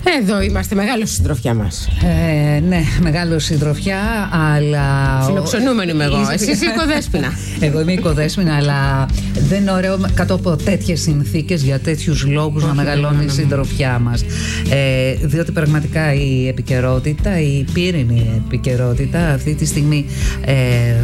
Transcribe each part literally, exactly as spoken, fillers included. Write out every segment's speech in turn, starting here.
Εδώ είμαστε, μεγάλο συντροφιά μας. Ε, ναι, μεγάλο συντροφιά, αλλά. Φιλοξενούμενη είμαι εγώ. Εσύ είσαι οικοδέσποινα. Εγώ είμαι οικοδέσποινα, αλλά δεν είναι ωραίο κάτω από τέτοιες συνθήκες για τέτοιους λόγους να μεγαλώνει η συντροφιά μας. Ε, διότι πραγματικά η επικαιρότητα, η πύρινη επικαιρότητα αυτή τη στιγμή. Ε,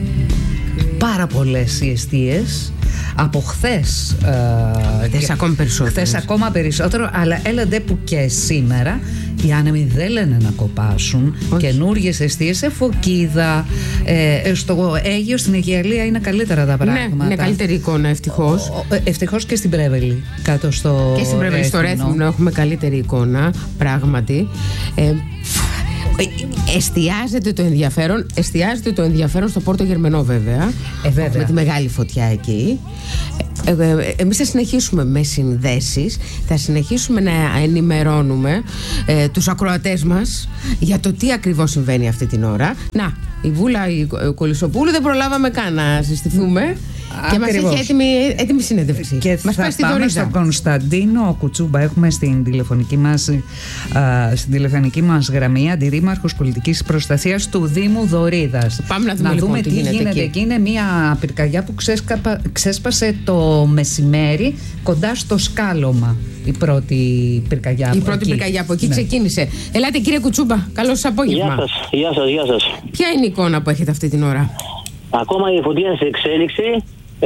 πάρα πολλές οι εστίες. Από χθες, ε, χθες ακόμα περισσότερο. Χθες ακόμα περισσότερο, αλλά έλαντε που και σήμερα οι άνεμοι δεν λένε να κοπάσουν. Καινούργιες εστίες σε Φωκίδα, ε, στο Αίγυο, στην Αιγιαλία είναι καλύτερα τα πράγματα. Ναι, είναι καλύτερη εικόνα, ευτυχώς. Ο, ευτυχώς και στην Πρέβελη, κάτω στο και στην Πρέβελη, στο Ρέθυμνο έχουμε καλύτερη εικόνα, πράγματι. Ε, Εστιάζεται το ενδιαφέρον, εστιάζεται το ενδιαφέρον στο Πόρτο Γερμενό, βέβαια, ε, βέβαια. Με τη μεγάλη φωτιά εκεί. Ε, ε, εμείς θα συνεχίσουμε με συνδέσεις, θα συνεχίσουμε να ενημερώνουμε ε, τους ακροατές μας για το τι ακριβώς συμβαίνει αυτή την ώρα. Να, η Βούλα, η Κολυσοπούλου, δεν προλάβαμε καν να συστηθούμε. Και μας έχει έτοιμη, έτοιμη συνέντευξη. Και μας θα πάμε στον Κωνσταντίνο Κουτσούμπα. Έχουμε στην τηλεφωνική μας, α, στην τηλεφωνική μας γραμμή αντιρρήμαρχος πολιτικής προστασίας του Δήμου Δωρίδας. Πάμε να δούμε, να λοιπόν, δούμε τι, τι γίνεται, γίνεται εκεί. εκεί. Είναι μια πυρκαγιά που ξέσκαπα, ξέσπασε το μεσημέρι κοντά στο Σκάλωμα. Η πρώτη πυρκαγιά η από πρώτη εκεί. πυρκαγιά από εκεί, ναι, ξεκίνησε. Ελάτε, κύριε Κουτσούμπα, καλώς σας απόγευμα. Γεια σας, γεια σας, γεια σας. Ποια είναι η εικόνα που έχετε αυτή την ώρα? Ακόμα η φωτιά είναι σε εξέλιξη. Ε,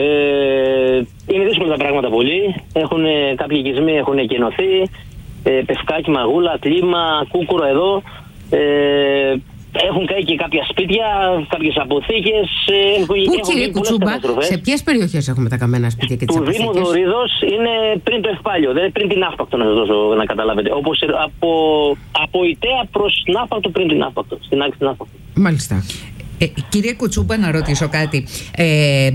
είναι δύσκολα τα πράγματα πολύ. Έχουν, κάποιοι οικισμοί έχουν εκενωθεί. Ε, πευκάκι, μαγούλα, κλίμα, κούκουρο εδώ. Ε, έχουν καεί και κάποια σπίτια, κάποιες αποθήκες. Ε, Πού, κύριε Κουτσούμπα, σε ποιες περιοχές έχουμε τα καμένα σπίτια και τις αποθήκες? Του Δήμου Δωρίδος είναι πριν το Ευπάλιο, δηλαδή πριν την Αύπακτο, να σας δώσω να καταλάβετε. Όπως από, από Ιταία προς την Αύπακτο, πριν την Αύπακτο, στην άκρη την Αύπακτο. Μάλιστα. Ε, κύριε Κουτσούμπα, να ρωτήσω κάτι. Ε, ε,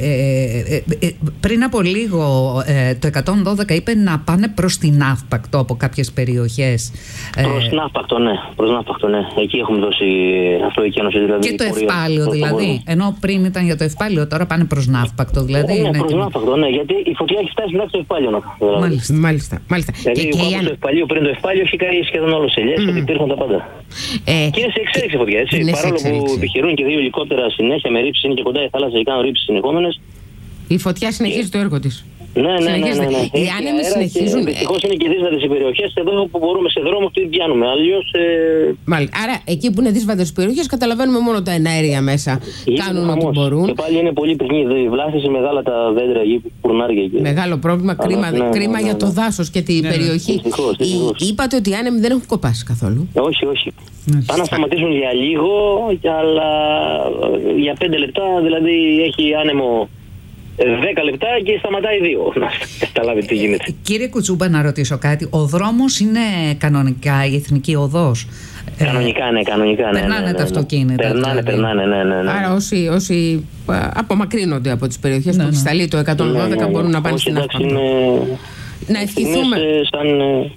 ε, ε, πριν από λίγο ε, το εκατόν δώδεκα είπε να πάνε προς την Αύπακτο από κάποιες περιοχές. Προς την Αύπακτο, ναι. Προς την Αύπακτο, ναι. Εκεί έχουμε δώσει αυτοεκένωση. Δηλαδή, και το Ευπάλιο, δηλαδή. Ενώ πριν ήταν για το Ευπάλιο, τώρα πάνε προς την Αύπακτο. Δηλαδή, ναι, προς την Αύπακτο, ναι. Γιατί η φωτιά έχει φτάσει μέχρι το Ευπάλιο. Μάλιστα, μάλιστα, μάλιστα. Δηλαδή, και, ο κάπου του Ευπαλίου, πριν το Ευπάλιο, έχει καεί σχεδόν όλο σε ελιές, ότι υπήρχαν τα πάντα. Ε, και είναι σε εξέλιξη φωτιά, έτσι. Παρόλο που επιχειρούν και δύο ελικόπτερα συνέχεια με ρήψεις, είναι και κοντά η θάλασσα και κάνουν ρήψεις συνεχόμενες. Η φωτιά συνεχίζει το έργο της. Ναι, ναι, ναι, ναι, ναι. Οι άνεμοι συνεχίζουν. Δυστυχώς είναι και δύσβατες οι περιοχές. Εδώ που μπορούμε σε δρόμο, τι πιάνουμε. Αλλιώς. Ε... Μάλιστα. Άρα εκεί που είναι δύσβατες περιοχές, καταλαβαίνουμε μόνο τα εναέρια μέσα. Είναι κάνουν ό,τι μπορούν. Και πάλι είναι πολύ πυκνή η βλάστηση, μεγάλα τα δέντρα εκεί που πουρνάρια εκεί. Μεγάλο πρόβλημα. Αλλά, κρίμα, ναι, κρίμα ναι, ναι, για το δάσος και την ναι, περιοχή. Δυστυχώς, δυστυχώς. Ή, είπατε ότι οι άνεμοι δεν έχουν κοπάσει καθόλου. Όχι, όχι. Πάνε να σταματήσουν για λίγο, αλλά για πέντε λεπτά, δηλαδή έχει άνεμο δέκα λεπτά και σταματάει δύο. Να καταλάβετε τι γίνεται. Κύριε Κουτσούμπα, να ρωτήσω κάτι. Ο δρόμος είναι κανονικά η εθνική οδός? Κανονικά, ναι, κανονικά. Ναι, περνάνε ναι, ναι, ναι. τα αυτοκίνητα. Περνάνε, δηλαδή. περνάνε, ναι, ναι, ναι. Άρα όσοι, όσοι απομακρύνονται από τις περιοχές, ναι, που έχει σταλεί το εκατόν δώδεκα, ναι, ναι, ναι, μπορούν να πάνε στην Αύπακτο. Είναι... Να ευχηθούμε. Σαν...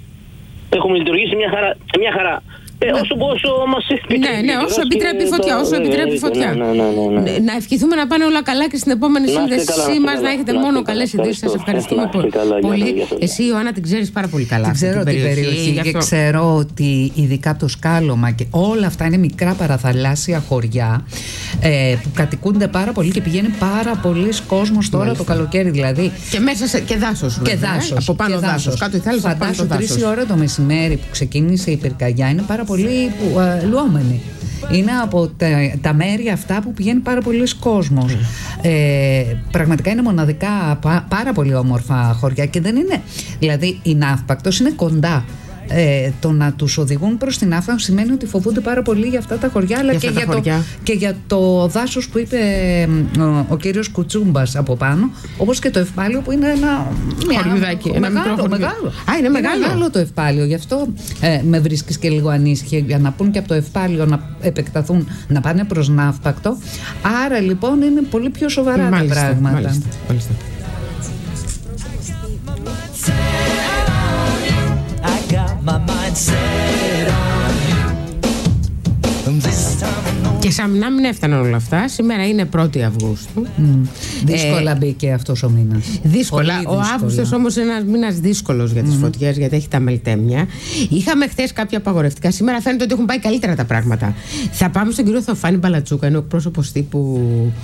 Έχουμε λειτουργήσει μια χαρά. Μια χαρά. Ε, όσο, όσο μας επιτρέπει. Ναι, ναι, όσο επιτρέπει η φωτιά. Όσο επιτρέπει η φωτιά. Ναι, ναι, ναι, ναι. Να ευχηθούμε να πάνε όλα καλά και στην επόμενη σύνδεσή μας να έχετε μόνο καλές ειδήσεις. Σας ευχαριστούμε πολύ. Εσύ, Ιωάννα, την ξέρεις πάρα πολύ καλά. Την ξέρω την περιοχή και ξέρω ότι ειδικά από το Σκάλωμα και όλα αυτά είναι μικρά παραθαλάσσια χωριά που κατοικούνται πάρα πολύ και πηγαίνει πάρα πολλοί κόσμος τώρα το καλοκαίρι δηλαδή. Και μέσα σε. Και δάσος. Και δάσος. Από πάνω δάσος. Κάτω η θάλασσα. Φαντάσου τρεις η ώρα το μεσημέρι που ξεκίνησε η πυρκαγιά είναι πάρα πολύ uh, λουόμενοι. Είναι από τα, τα μέρη αυτά που πηγαίνει πάρα πολλοί κόσμος. Mm. Ε, πραγματικά είναι μοναδικά πά, πάρα πολύ όμορφα χωριά και δεν είναι. Δηλαδή η Αύπακτος είναι κοντά. Ε, το να τους οδηγούν προς την Αύπακτο σημαίνει ότι φοβούνται πάρα πολύ για αυτά τα χωριά, αλλά για και, για το, και για το δάσος που είπε ο, ο κύριος Κουτσούμπας από πάνω, όπως και το Ευπάλιο που είναι ένα χωριουδάκι, ένα μεγάλο, μικρό μεγάλο. Α, είναι μεγάλο. Είναι μεγάλο το Ευπάλιο, γι' αυτό ε, με βρίσκεις και λίγο ανήσυχη, για να πούν και από το Ευπάλιο να επεκταθούν, να πάνε προς Αύπακτο. Άρα λοιπόν είναι πολύ πιο σοβαρά μάλιστα, τα πράγματα. Μάλιστα, μάλιστα. Και Σαν να μην έφταναν όλα αυτά. Σήμερα είναι πρώτη Αυγούστου. Mm. Δύσκολα ε, μπήκε αυτός ο μήνας. Δύσκολα. Πολύ ο Αύγουστος όμως είναι ένας μήνας δύσκολος για τις mm. φωτιές, γιατί έχει τα μελτέμια. Είχαμε χθες κάποια απαγορευτικά. Σήμερα φαίνεται ότι έχουν πάει καλύτερα τα πράγματα. Θα πάμε στον κύριο Θεοφάνη Μπαλατσούκα, είναι ο πρόσωπος τύπου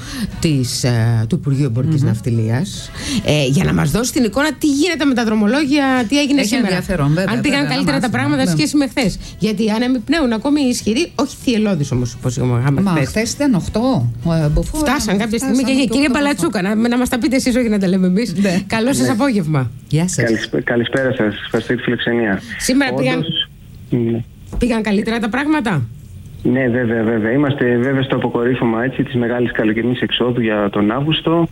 της, uh, του Υπουργείου Εμπορικής mm-hmm. Ναυτιλίας, ε, για να μας δώσει την εικόνα τι γίνεται με τα δρομολόγια, τι έγινε έχει σήμερα. Βέβαια, αν πήγαν βέβαια, καλύτερα τα πράγματα σε σχέση με χθες. Γιατί αν εμπνέουν ακόμη ισχυροί, όχι θυελλώδης όμως όπως είχαμε Μα χθες ήταν οκτώ. Φτάσαν κάποια στιγμή και κύριε Μπαλατσούκα, να, να μας τα πείτε εσείς, όχι να τα λέμε εμείς. Ναι. Καλό σας ναι. απόγευμα. Γεια σας. Καλησπέρα, καλησπέρα σας. Ευχαριστώ τη φιλοξενία. Σήμερα Όντως, πήγαν... Ναι. πήγαν καλύτερα τα πράγματα. Ναι, βέβαια, βέβαια. Είμαστε βέβαια στο αποκορύφωμα έτσι, της μεγάλης καλοκαιρινής εξόδου για τον Αύγουστο.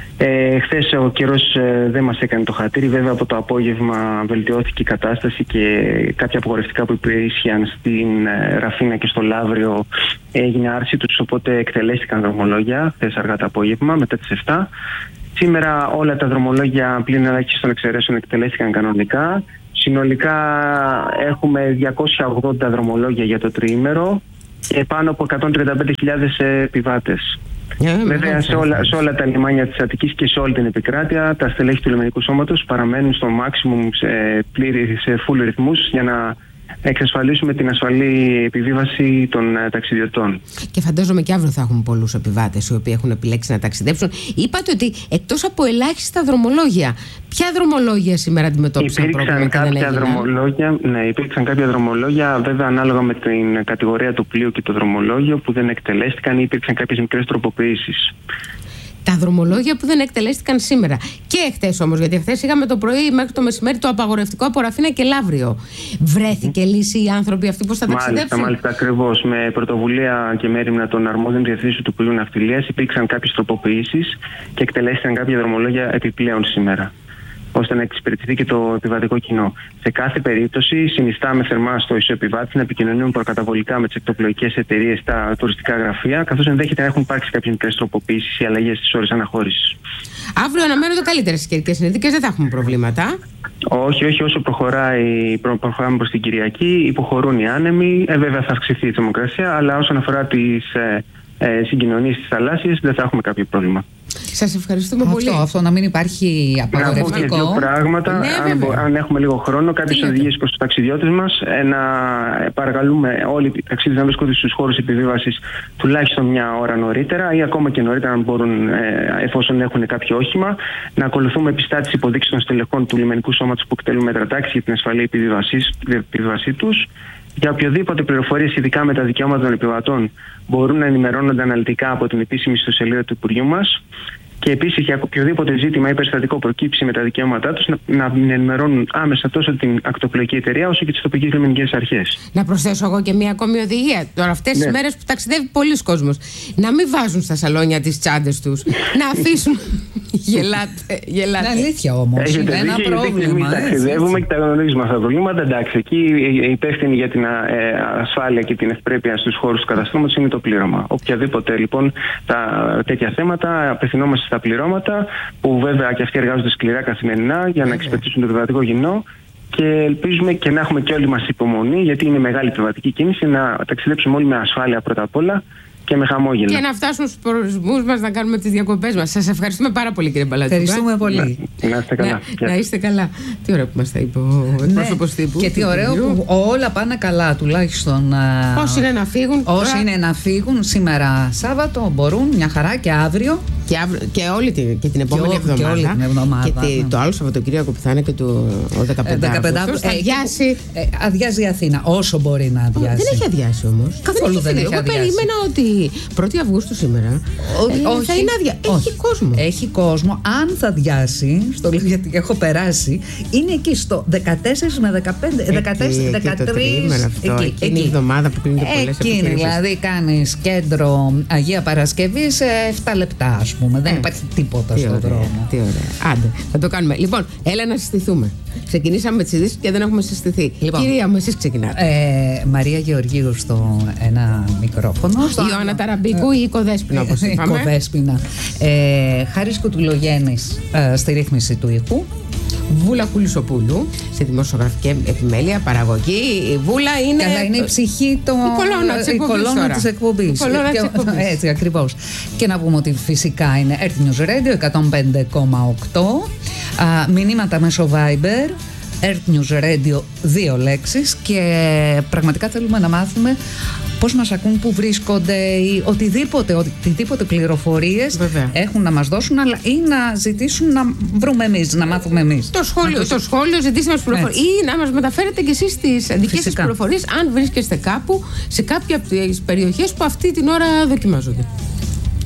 Ε, χθες ο καιρός ε, δεν μας έκανε το χατήρι. Βέβαια από το απόγευμα βελτιώθηκε η κατάσταση και κάποια απογορευτικά που ίσχυαν στην ε, Ραφίνα και στο Λαύριο έγινε άρση τους, οπότε εκτελέστηκαν δρομολόγια χθες αργά το απόγευμα μετά τις επτά. Σήμερα όλα τα δρομολόγια πλην ελάχιστων εξαιρέσεων εκτελέστηκαν κανονικά. Συνολικά έχουμε διακόσια ογδόντα δρομολόγια για το τριήμερο και πάνω από εκατόν τριάντα πέντε χιλιάδες επιβάτες. Yeah, Βέβαια σε όλα, σε όλα τα λιμάνια της Αττικής και σε όλη την επικράτεια τα στελέχη του λιμενικού σώματος παραμένουν στο maximum σε, πλήρη, σε full ρυθμούς για να εξασφαλίσουμε την ασφαλή επιβίβαση των uh, ταξιδιωτών. Και φαντάζομαι και αύριο θα έχουμε πολλούς επιβάτες οι οποίοι έχουν επιλέξει να ταξιδέψουν. Είπατε ότι εκτός από ελάχιστα δρομολόγια, ποια δρομολόγια σήμερα αντιμετώπισαν πρόβλημα και δεν έγιναν? Δρομολόγια, ναι, υπήρξαν κάποια δρομολόγια, βέβαια ανάλογα με την κατηγορία του πλοίου και το δρομολόγιο που δεν εκτελέστηκαν ή υπήρξαν κάποιες μικρές τροποποιήσεις. Τα δρομολόγια που δεν εκτελέστηκαν σήμερα. Και χθες όμως, γιατί χθες είχαμε το πρωί μέχρι το μεσημέρι το απαγορευτικό από Ραφίνα και Λαύριο. Βρέθηκε mm. λύση οι άνθρωποι αυτοί πώς θα ταξιδέψουν? Μάλιστα, μάλιστα ακριβώς. Με πρωτοβουλία και μέριμνα των αρμόδιων διευθύνσεων του Υπουργείου Ναυτιλίας υπήρξαν κάποιες τροποποιήσεις και εκτελέστηκαν κάποια δρομολόγια επιπλέον σήμερα, ώστε να εξυπηρετηθεί και το επιβατικό κοινό. Σε κάθε περίπτωση, συνιστάμε θερμά στο ισοεπιβάτη να επικοινωνούν προκαταβολικά με τις εκτοπλοϊκές εταιρείες στα τουριστικά γραφεία, καθώς ενδέχεται να έχουν υπάρξει κάποιες μικρές τροποποιήσεις ή αλλαγές στις ώρες αναχώρησης. Αύριο αναμένονται καλύτερες καιρικές συνθήκες, δεν θα έχουμε προβλήματα. Όχι, όχι, όσο προχωράει, προ, προχωράμε προς την Κυριακή, υποχωρούν οι άνεμοι. Ε, βέβαια θα αυξηθεί η θερμοκρασία, αλλά όσον αφορά τις ε, ε, συγκοινωνίες στις θαλάσσιες, δεν θα έχουμε κάποιο πρόβλημα. Σας ευχαριστούμε αυτό, πολύ. Αυτό να μην υπάρχει απαγορευτικό. Να πω δύο πράγματα, ναι, αν, αν έχουμε λίγο χρόνο, κάποιες οδηγίες προς τους ταξιδιώτες μας. Ε, να παρακαλούμε όλοι οι ταξιδιώτες να βρίσκονται στους χώρους επιβίβασης τουλάχιστον μια ώρα νωρίτερα ή ακόμα και νωρίτερα, αν μπορούν, ε, εφόσον έχουν κάποιο όχημα. Να ακολουθούμε πιστά τις υποδείξεις των στελεχών του λιμενικού σώματος που εκτελούν μέτρα τάξης για την ασφαλή επιβίβασή τους. Για οποιοδήποτε πληροφορίες ειδικά με τα δικαιώματα των επιβατών μπορούν να ενημερώνονται αναλυτικά από την επίσημη ιστοσελίδα του Υπουργείου μας. Και επίσης για οποιοδήποτε ζήτημα ή περιστατικό προκύψει με τα δικαιώματά τους να, να ενημερώνουν άμεσα τόσο την ακτοπλοϊκή εταιρεία όσο και τις τοπικές λιμενικές αρχές. Να προσθέσω εγώ και μία ακόμη οδηγία. Τώρα, αυτές ναι. τις μέρες που ταξιδεύει πολλοί κόσμος, να μην βάζουν στα σαλόνια τις τσάντες τους, να αφήσουν. Γελάτε, γελάτε. Είναι αλήθεια όμως. Είναι ένα πρόβλημα. Εμείς ταξιδεύουμε και τα γνωρίζουμε αυτά τα προβλήματα. Εντάξει, εκεί η υπεύθυνη για την ασφάλεια και την ευπρέπεια στους χώρους του καταστρώματος είναι το πλήρωμα. Οποιαδήποτε λοιπόν τα τέτοια θέματα απευθυνόμαστε στα πληρώματα, που βέβαια και αυτοί εργάζονται σκληρά καθημερινά για να εξυπηρετήσουν το επιβατικό κοινό. Και ελπίζουμε και να έχουμε και όλοι μας υπομονή, γιατί είναι μεγάλη επιβατική κίνηση, να ταξιδέψουμε όλοι με ασφάλεια πρώτα απ' όλα και με χαμόγελα. Και να φτάσουμε στους προορισμούς μας, να κάνουμε τις διακοπές μας. Σας ευχαριστούμε πάρα πολύ, κύριε Μπαλατσούκα. Ευχαριστούμε πολύ. Να, να είστε καλά. Να, να είστε καλά. Τι ωραίο που μας τα είπε ο εκπρόσωπος ναι. τύπου. Και τι ωραίο που όλα πάνε καλά, τουλάχιστον. Όσοι είναι να φύγουν. Όσοι τώρα... είναι να φύγουν σήμερα Σάββατο μπορούν, μια χαρά, και αύριο. Και, αύριο, και όλη την, και την επόμενη και εβδομάδα. Και όλη την εβδομάδα. Και τη, το άλλο Σαββατοκύριακο που θα είναι και το δεκαπέντε Αυγούστου. Θα αδειάσει. Ε, αδειάζει η Αθήνα, όσο μπορεί να αδειάσει. Δεν έχει αδειάσει όμως. Καθόλου δεν έχει αδειάσει. Εγώ περίμενα ότι πρώτη Αυγούστου σήμερα ε, όχι, θα είναι άδεια. Έχει κόσμο. Έχει κόσμο. Αν θα αδειάσει, στο λέω γιατί έχω περάσει, είναι εκεί στο δεκατέσσερα με δεκαπέντε, δεκατέσσερα, δεκατρία. Εκεί, εκείνη η εβδομάδα που κλείνονται πολλές επιχειρήσεις. Δηλαδή κάνεις κέντρο Αγία Παρασκευή σε επτά λεπτά, ας πούμε. Δεν υπάρχει τίποτα στον δρόμο. Τι ωραία. Άντε, θα το κάνουμε. Λοιπόν, έλα να συστηθούμε. Ξεκινήσαμε με τις ειδήσεις και δεν έχουμε συστηθεί. Λοιπόν, κυρία μου, εσείς ξεκινάτε. Ε, Μαρία Γεωργίου στο ένα μικρόφωνο. Ιωάννα Ταραμπίκου ή η Κοδέσποινα, όπως είπαμε. Η Κοδέσποινα. Ε, Χάρης Κουτουλογέννης ε, στη ρύθμιση του ήχου. Βούλα Κουλισσοπούλου, σε δημοσιογραφική επιμέλεια, παραγωγή. Η Βούλα είναι. Καλά, είναι η ψυχή το... η κολόνα της εκπομπής. Έτσι ακριβώς. Και να πούμε ότι φυσικά είναι Earth News Radio εκατόν πέντε κόμμα οκτώ. Μηνύματα μέσω Viber. Earth News Radio, δύο λέξεις, και πραγματικά θέλουμε να μάθουμε πώς μας ακούν, που βρίσκονται, ή οτιδήποτε, οτιδήποτε πληροφορίες Βέβαια. έχουν να μας δώσουν, αλλά ή να ζητήσουν να βρούμε εμείς, να μάθουμε εμείς. Το σχόλιο, το... το σχόλιο ζητήστε μας πληροφορίες, ή να μας μεταφέρετε και εσείς τις δικές σας πληροφορίες, αν βρίσκεστε κάπου σε κάποια από τις περιοχές που αυτή την ώρα δοκιμάζονται.